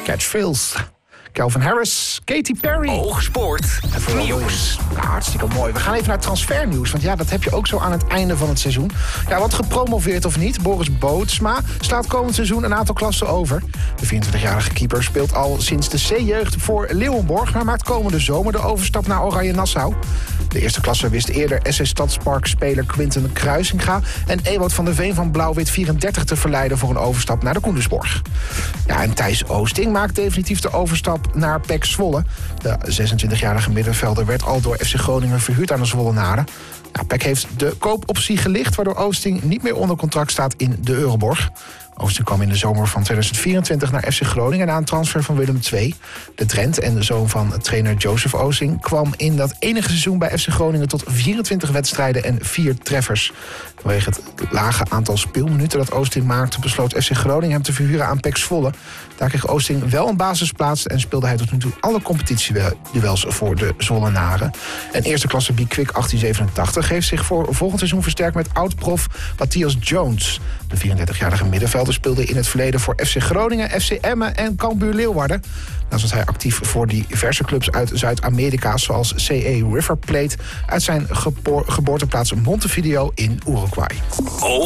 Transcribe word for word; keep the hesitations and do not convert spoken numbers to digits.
Catchphrase. Calvin Harris, Katy Perry. Oogsport nieuws. Nou, hartstikke mooi. We gaan even naar transfernieuws. Want ja, dat heb je ook zo aan het einde van het seizoen. Ja, wat gepromoveerd of niet. Boris Bootsma slaat komend seizoen een aantal klassen over. De vierentwintigjarige keeper speelt al sinds de C-jeugd voor Leeuwenborg, maar maakt komende zomer de overstap naar Oranje Nassau. De eerste klasse wist eerder S S Stadspark-speler Quinten Kruisinga en Ewout van der Veen van Blauw-Wit vierentdertig te verleiden voor een overstap naar de Koendersborg. Ja, en Thijs Oosting maakt definitief de overstap naar P E C Zwolle. De zesentwintigjarige middenvelder werd al door F C Groningen verhuurd aan de Zwollenaren. Ja, P E C heeft de koopoptie gelicht, waardoor Oosting niet meer onder contract staat in de Euroborg. Oosting kwam in de zomer van tweeduizend vierentwintig naar F C Groningen na een transfer van Willem twee. De Drent en de zoon van trainer Joseph Oosting kwam in dat enige seizoen bij F C Groningen tot vierentwintig wedstrijden en vier treffers. Vanwege het lage aantal speelminuten dat Oosting maakte, besloot F C Groningen hem te verhuren aan P E C Zwolle. Daar kreeg Oosting wel een basisplaats en speelde hij tot nu toe alle competitieduels voor de Zwollenaren. En eerste klasse B Quick achttien zevenentachtig heeft zich voor volgend seizoen versterkt met oud-prof Matthias Jones. De vierendertigjarige middenvelder speelde in het verleden voor F C Groningen, F C Emmen en Cambuur Leeuwarden. Naast was hij actief voor diverse clubs uit Zuid-Amerika, zoals C E River Plate uit zijn geboorteplaats Montevideo in Uruguay.